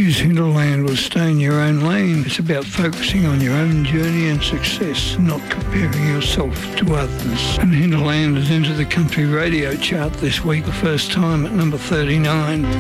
Use Hinterland or stay in your own lane. It's about focusing on your own journey and success, not comparing yourself to others. And Hinterland has entered the country radio chart this week, the first time at number 39.